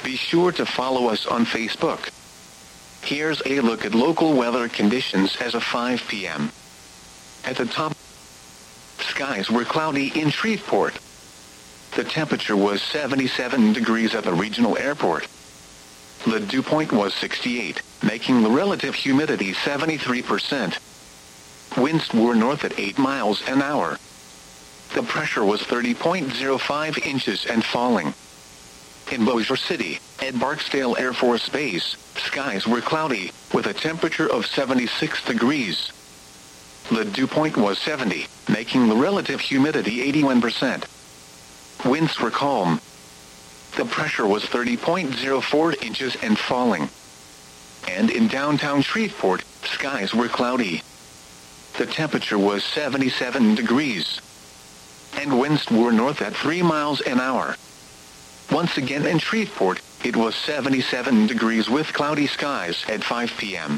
Be sure to follow us on Facebook. Here's a look at local weather conditions as of 5 p.m. At the top, skies were cloudy in Shreveport. The temperature was 77 degrees at the regional airport. The dew point was 68, making the relative humidity 73%. Winds were north at 8 miles an hour. The pressure was 30.05 inches and falling. In Bossier City, at Barksdale Air Force Base, skies were cloudy, with a temperature of 76 degrees. The dew point was 70, making the relative humidity 81%. Winds were calm. The pressure was 30.04 inches and falling. And in downtown Shreveport, skies were cloudy. The temperature was 77 degrees. And winds were north at 3 miles an hour. Once again in Shreveport, it was 77 degrees with cloudy skies at 5 p.m.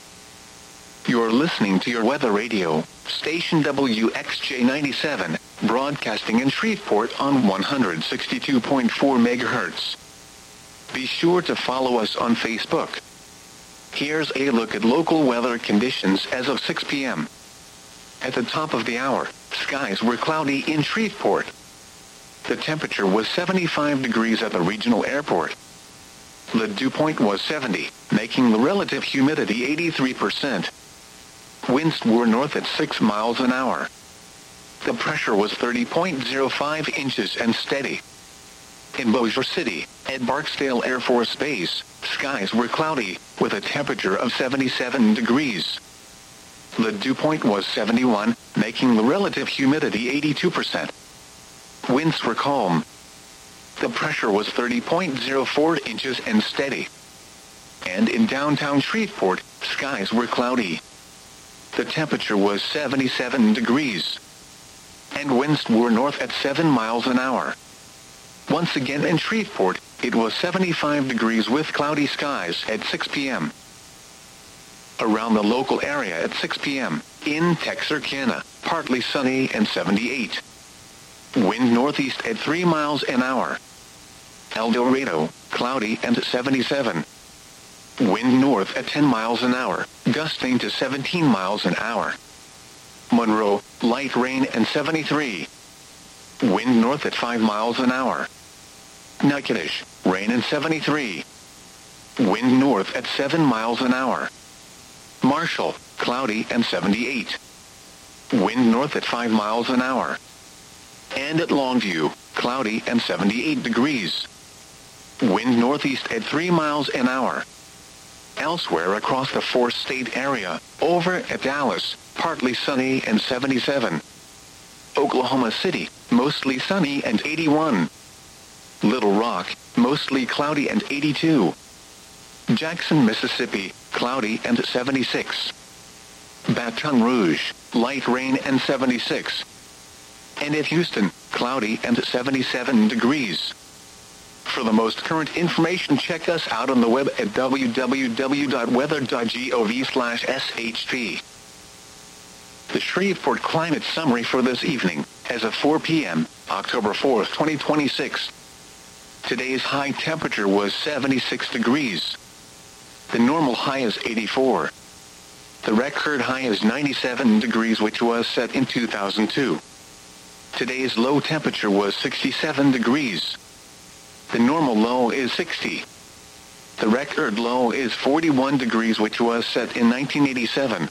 You're listening to your weather radio, station WXJ97, broadcasting in Shreveport on 162.4 MHz. Be sure to follow us on Facebook. Here's a look at local weather conditions as of 6 p.m. At the top of the hour, skies were cloudy in Shreveport. The temperature was 75 degrees at the regional airport. The dew point was 70, making the relative humidity 83%. Winds were north at 6 miles an hour. The pressure was 30.05 inches and steady. In Bossier City, at Barksdale Air Force Base, skies were cloudy, with a temperature of 77 degrees. The dew point was 71, making the relative humidity 82%. Winds were calm. The pressure was 30.04 inches and steady. And in downtown Shreveport, skies were cloudy. The temperature was 77 degrees. And winds were north at 7 miles an hour. Once again in Shreveport, it was 75 degrees with cloudy skies at 6 p.m. Around the local area at 6 p.m., in Texarkana, partly sunny and 78. Wind northeast at 3 miles an hour. El Dorado, cloudy and 77. Wind north at 10 miles an hour, gusting to 17 miles an hour. Monroe, light rain and 73. Wind north at 5 miles an hour. Natchitoches, rain and 73. Wind north at 7 miles an hour. Marshall, cloudy and 78. Wind north at 5 miles an hour. And at Longview, cloudy and 78 degrees. Wind northeast at 3 miles an hour. Elsewhere across the four-state area, over at Dallas, partly sunny and 77. Oklahoma City, mostly sunny and 81. Little Rock, mostly cloudy and 82. Jackson, Mississippi, cloudy and 76. Baton Rouge, light rain and 76. And at Houston, cloudy and 77 degrees. For the most current information, check us out on the web at www.weather.gov/SHP. The Shreveport Climate Summary for this evening, as of 4 p.m., October 4th, 2026. Today's high temperature was 76 degrees. The normal high is 84. The record high is 97 degrees, which was set in 2002. Today's low temperature was 67 degrees. The normal low is 60. The record low is 41 degrees, which was set in 1987.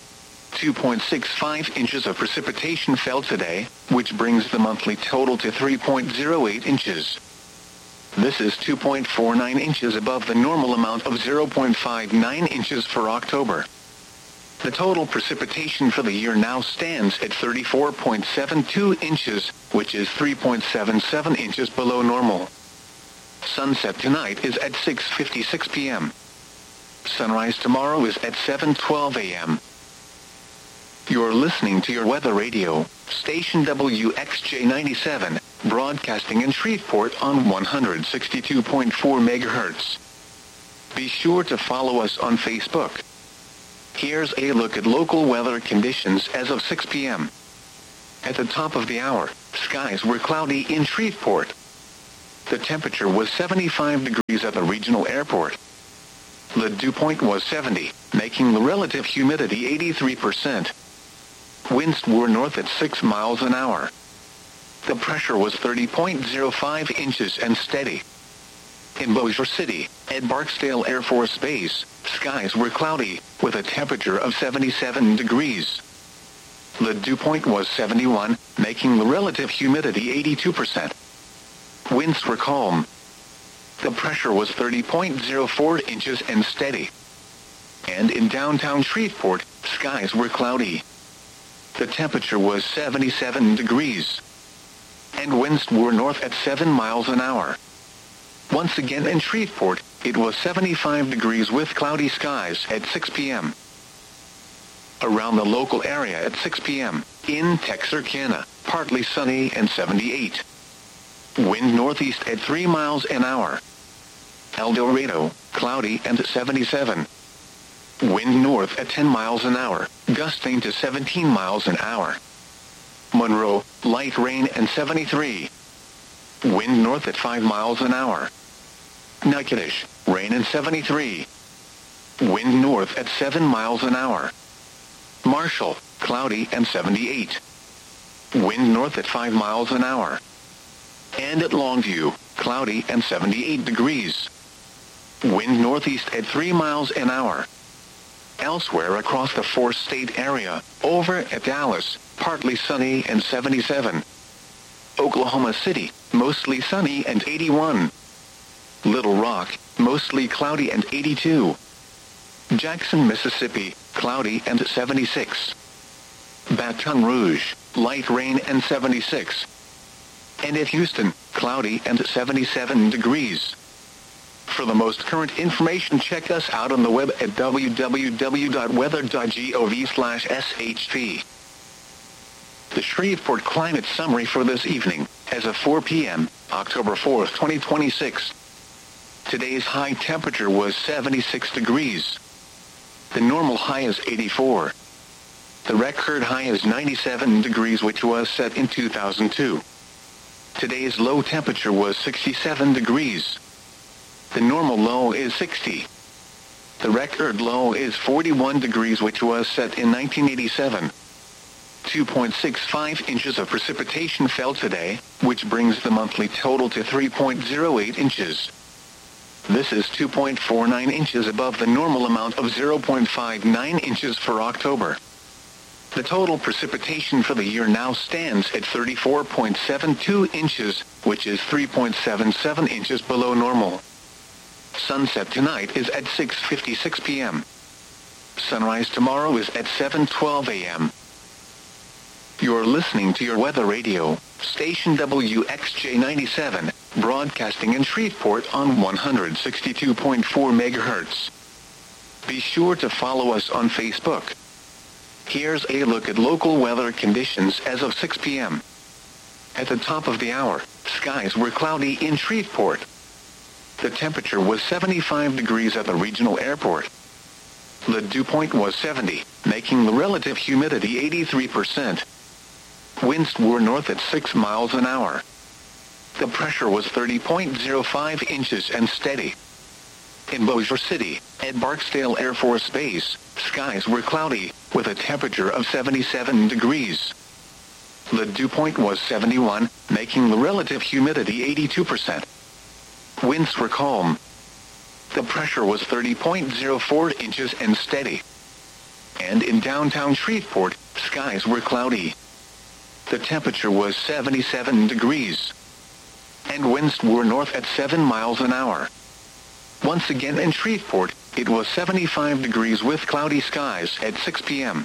2.65 inches of precipitation fell today, which brings the monthly total to 3.08 inches. This is 2.49 inches above the normal amount of 0.59 inches for October. The total precipitation for the year now stands at 34.72 inches, which is 3.77 inches below normal. Sunset tonight is at 6:56 p.m. Sunrise tomorrow is at 7:12 a.m. You're listening to your weather radio, station WXJ97, broadcasting in Shreveport on 162.4 MHz. Be sure to follow us on Facebook. Here's a look at local weather conditions as of 6 p.m. At the top of the hour, skies were cloudy in Shreveport. The temperature was 75 degrees at the regional airport. The dew point was 70, making the relative humidity 83%. Winds were north at 6 miles an hour. The pressure was 30.05 inches and steady. In Bossier City, at Barksdale Air Force Base, skies were cloudy, with a temperature of 77 degrees. The dew point was 71, making the relative humidity 82%. Winds were calm. The pressure was 30.04 inches and steady. And in downtown Shreveport, skies were cloudy. The temperature was 77 degrees. And winds were north at 7 miles an hour. Once again in Shreveport, it was 75 degrees with cloudy skies at 6 p.m. Around the local area at 6 p.m., in Texarkana, partly sunny and 78. Wind northeast at 3 miles an hour. El Dorado, cloudy and 77. Wind north at 10 miles an hour, gusting to 17 miles an hour. Monroe, light rain and 73. Wind north at 5 miles an hour. Natchitoches, rain and 73. Wind north at 7 miles an hour. Marshall, cloudy and 78. Wind north at 5 miles an hour. And at Longview, cloudy and 78 degrees. Wind northeast at 3 miles an hour. Elsewhere across the four-state area, over at Dallas, partly sunny and 77. Oklahoma City, mostly sunny and 81. Little Rock, mostly cloudy and 82. Jackson, Mississippi, cloudy and 76. Baton Rouge, light rain and 76. And at Houston, cloudy and 77 degrees. For the most current information, check us out on the web at www.weather.gov/SHP. The Shreveport Climate Summary for this evening, as of 4 p.m., October 4th, 2026. Today's high temperature was 76 degrees. The normal high is 84. The record high is 97 degrees, which was set in 2002. Today's low temperature was 67 degrees. The normal low is 60. The record low is 41 degrees, which was set in 1987. 2.65 inches of precipitation fell today, which brings the monthly total to 3.08 inches. This is 2.49 inches above the normal amount of 0.59 inches for October. The total precipitation for the year now stands at 34.72 inches, which is 3.77 inches below normal. Sunset tonight is at 6:56 p.m. Sunrise tomorrow is at 7:12 a.m. You're listening to your weather radio, station WXJ97, broadcasting in Shreveport on 162.4 megahertz. Be sure to follow us on Facebook. Here's a look at local weather conditions as of 6 p.m. At the top of the hour, skies were cloudy in Shreveport. The temperature was 75 degrees at the regional airport. The dew point was 70, making the relative humidity 83%. Winds were north at 6 miles an hour. The pressure was 30.05 inches and steady. In Bossier City, at Barksdale Air Force Base, skies were cloudy, with a temperature of 77 degrees. The dew point was 71, making the relative humidity 82%. Winds were calm. The pressure was 30.04 inches and steady. And in downtown Shreveport, skies were cloudy. The temperature was 77 degrees. And winds were north at 7 miles an hour. Once again in Shreveport, it was 75 degrees with cloudy skies at 6 p.m.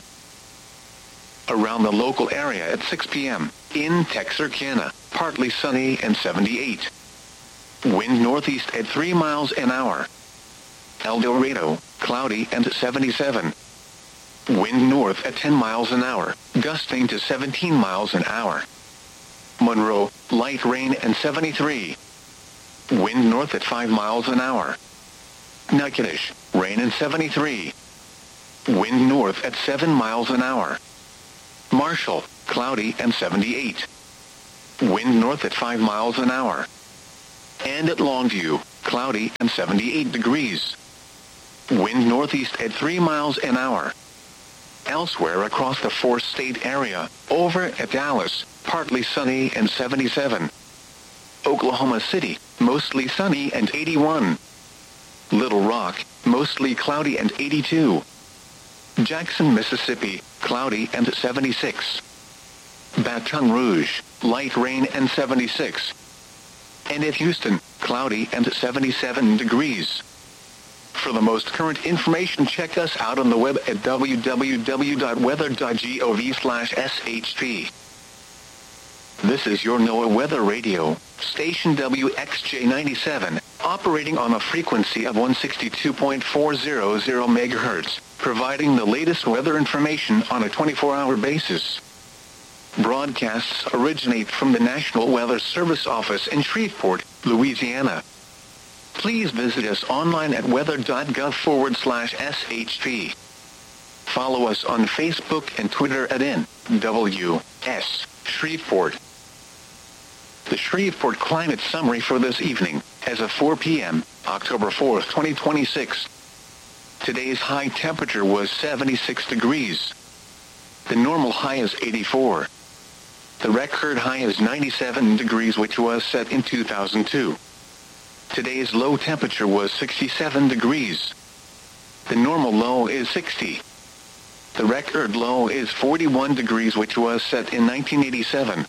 Around the local area at 6 p.m., in Texarkana, partly sunny and 78. Wind northeast at 3 miles an hour. El Dorado, cloudy and 77. Wind north at 10 miles an hour, gusting to 17 miles an hour. Monroe, light rain and 73. Wind north at 5 miles an hour. Natchitoches, rain and 73. Wind north at 7 miles an hour. Marshall, cloudy and 78. Wind north at 5 miles an hour. And at Longview, cloudy and 78 degrees. Wind northeast at 3 miles an hour. Elsewhere across the four-state area, over at Dallas, partly sunny and 77. Oklahoma City, mostly sunny and 81. Little Rock, mostly cloudy and 82. Jackson, Mississippi, cloudy and 76. Baton Rouge, light rain and 76. And at Houston, cloudy and 77 degrees. For the most current information, check us out on the web at www.weather.gov/SHP. This is your NOAA Weather Radio, station WXJ97, operating on a frequency of 162.400 MHz, providing the latest weather information on a 24-hour basis. Broadcasts originate from the National Weather Service office in Shreveport, Louisiana. Please visit us online at weather.gov/SHP. Follow us on Facebook and Twitter at NWS Shreveport. The Shreveport Climate Summary for this evening, as of 4 p.m., October 4th, 2026. Today's high temperature was 76 degrees. The normal high is 84. The record high is 97 degrees, which was set in 2002. Today's low temperature was 67 degrees. The normal low is 60. The record low is 41 degrees, which was set in 1987.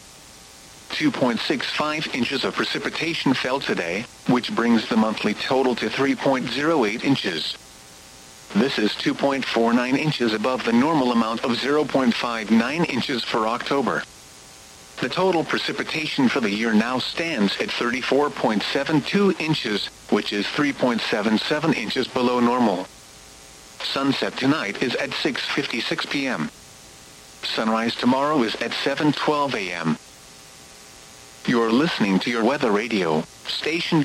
2.65 inches of precipitation fell today, which brings the monthly total to 3.08 inches. This is 2.49 inches above the normal amount of 0.59 inches for October. The total precipitation for the year now stands at 34.72 inches, which is 3.77 inches below normal. Sunset tonight is at 6:56 p.m. Sunrise tomorrow is at 7:12 a.m. You're listening to your weather radio, station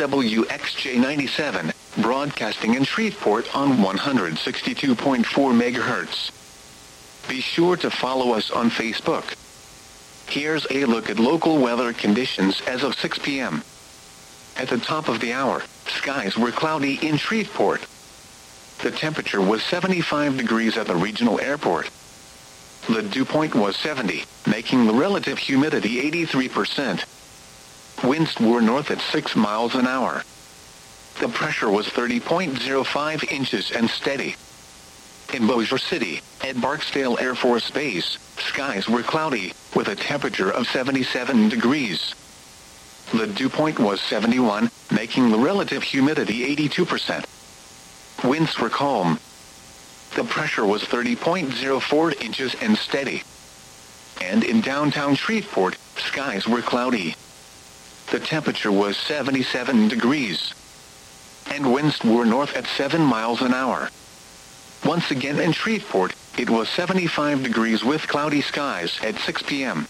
WXJ97, broadcasting in Shreveport on 162.4 MHz. Be sure to follow us on Facebook. Here's a look at local weather conditions as of 6 p.m. At the top of the hour, skies were cloudy in Shreveport. The temperature was 75 degrees at the regional airport. The dew point was 70, making the relative humidity 83%. Winds were north at 6 miles an hour. The pressure was 30.05 inches and steady. In Bossier City, at Barksdale Air Force Base, skies were cloudy, with a temperature of 77 degrees. The dew point was 71, making the relative humidity 82%. Winds were calm. The pressure was 30.04 inches and steady. And in downtown Shreveport, skies were cloudy. The temperature was 77 degrees. And winds were north at 7 miles an hour. Once again in Shreveport, it was 75 degrees with cloudy skies at 6 p.m.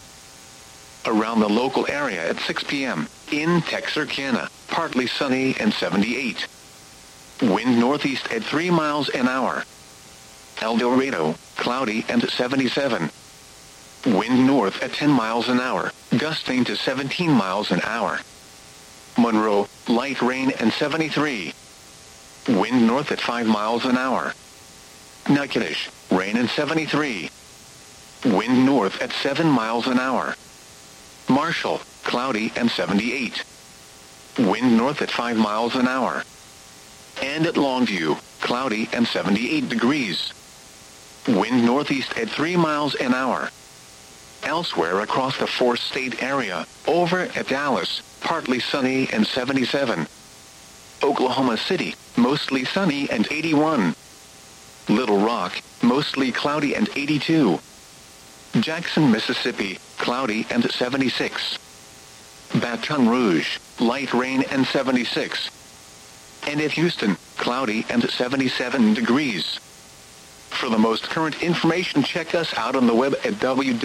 Around the local area at 6 p.m., in Texarkana, partly sunny and 78. Wind northeast at 3 miles an hour. El Dorado, cloudy and 77. Wind north at 10 miles an hour, gusting to 17 miles an hour. Monroe, light rain and 73. Wind north at 5 miles an hour. Natchitoches, rain and 73. Wind north at 7 miles an hour. Marshall, cloudy and 78. Wind north at 5 miles an hour. And at Longview, cloudy and 78 degrees. Wind northeast at 3 miles an hour. Elsewhere across the four-state area, over at Dallas, partly sunny and 77. Oklahoma City, mostly sunny and 81. Little Rock, mostly cloudy and 82. Jackson, Mississippi, cloudy and 76. Baton Rouge, light rain and 76. And at Houston, cloudy and 77 degrees. For the most current information, check us out on the web at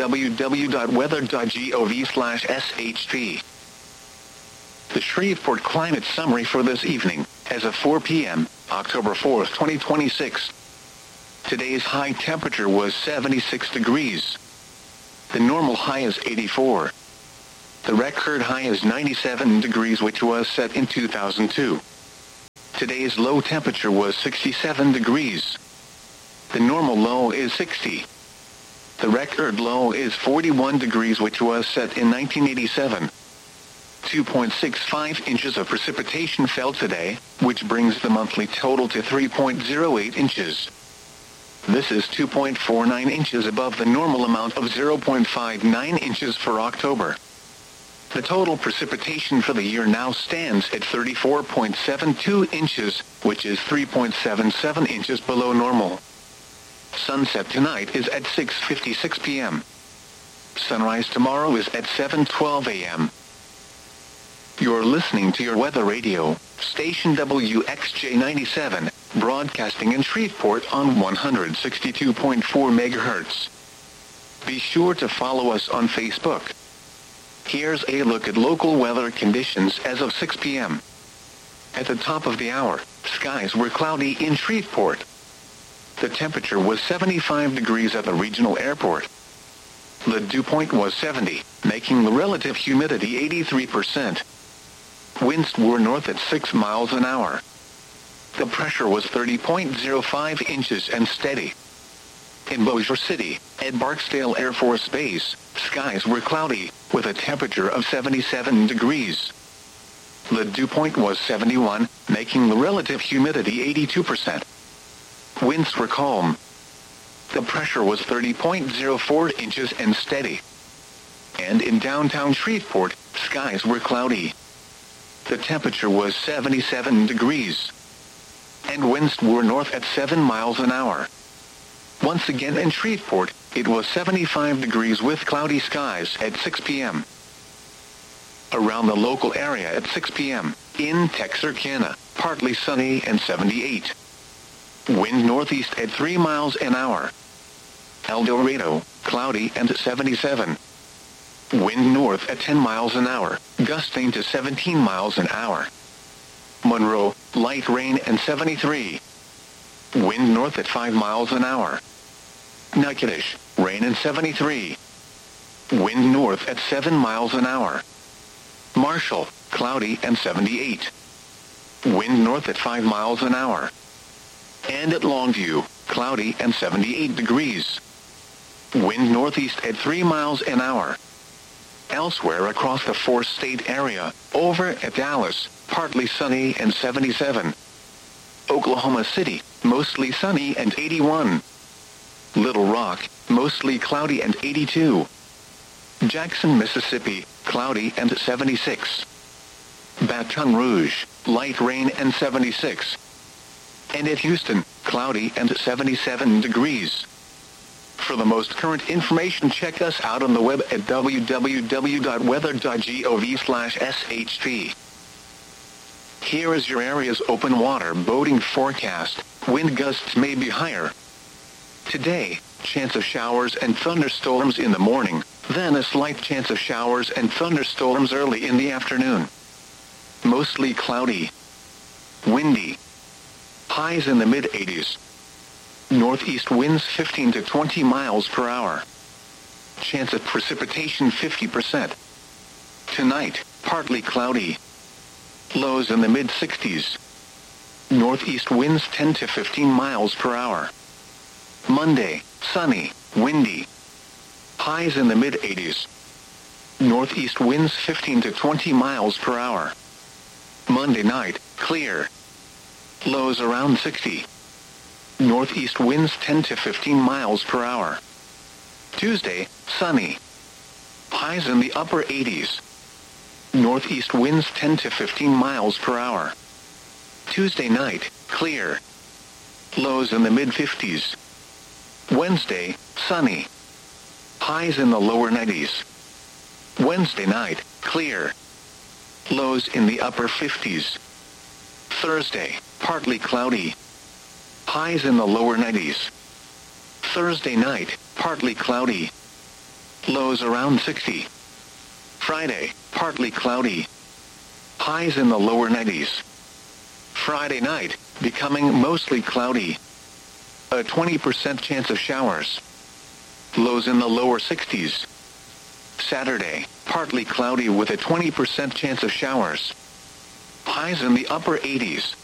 www.weather.gov/SHP. The Shreveport Climate Summary for this evening, as of 4 p.m., October 4th, 2026. Today's high temperature was 76 degrees. The normal high is 84. The record high is 97 degrees, which was set in 2002. Today's low temperature was 67 degrees. The normal low is 60. The record low is 41 degrees, which was set in 1987. 2.65 inches of precipitation fell today, which brings the monthly total to 3.08 inches. This is 2.49 inches above the normal amount of 0.59 inches for October. The total precipitation for the year now stands at 34.72 inches, which is 3.77 inches below normal. Sunset tonight is at 6:56 p.m. Sunrise tomorrow is at 7:12 a.m. You're listening to your weather radio, station WXJ 97, broadcasting in Shreveport on 162.4 MHz. Be sure to follow us on Facebook. Here's a look at local weather conditions as of 6 p.m. At the top of the hour, skies were cloudy in Shreveport. The temperature was 75 degrees at the regional airport. The dew point was 70, making the relative humidity 83%. Winds were north at 6 miles an hour. The pressure was 30.05 inches and steady. In Bossier City, at Barksdale Air Force Base, skies were cloudy, with a temperature of 77 degrees. The dew point was 71, making the relative humidity 82%. Winds were calm. The pressure was 30.04 inches and steady. And in downtown Shreveport, skies were cloudy. The temperature was 77 degrees. And winds were north at 7 miles an hour. Once again in Shreveport, it was 75 degrees with cloudy skies at 6 p.m. Around the local area at 6 p.m., in Texarkana, partly sunny and 78. Wind northeast at 3 miles an hour. El Dorado, cloudy and 77. Wind north at 10 miles an hour, gusting to 17 miles an hour. Monroe, light rain and 73. Wind north at 5 miles an hour. Natchitoches, rain and 73. Wind north at 7 miles an hour. Marshall, cloudy and 78. Wind north at 5 miles an hour. And at Longview, cloudy and 78 degrees. Wind northeast at 3 miles an hour. Elsewhere across the four-state area, over at Dallas, partly sunny and 77. Oklahoma City, mostly sunny and 81. Little Rock, mostly cloudy and 82. Jackson, Mississippi, cloudy and 76. Baton Rouge, light rain and 76. And at Houston, cloudy and 77 degrees. For the most current information, check us out on the web at www.weather.gov/SHP. Here is your area's open water boating forecast. Wind gusts may be higher. Today, chance of showers and thunderstorms in the morning, then a slight chance of showers and thunderstorms early in the afternoon. Mostly cloudy. Windy. Highs in the mid-80s. Northeast winds 15 to 20 miles per hour. Chance of precipitation 50%. Tonight, partly cloudy. Lows in the mid-60s. Northeast winds 10 to 15 miles per hour. Monday, sunny, windy. Highs in the mid-80s. Northeast winds 15 to 20 miles per hour. Monday night, clear. Lows around 60. Northeast winds 10 to 15 miles per hour. Tuesday, sunny. Highs in the upper 80s. Northeast winds 10 to 15 miles per hour. Tuesday night, clear. Lows in the mid-50s. Wednesday, sunny. Highs in the lower 90s. Wednesday night, clear. Lows in the upper 50s. Thursday, partly cloudy. Highs in the lower 90s. Thursday night, partly cloudy. Lows around 60. Friday, partly cloudy. Highs in the lower 90s. Friday night, becoming mostly cloudy. A 20% chance of showers. Lows in the lower 60s. Saturday, Partly cloudy with a 20% chance of showers. Highs in the upper 80s.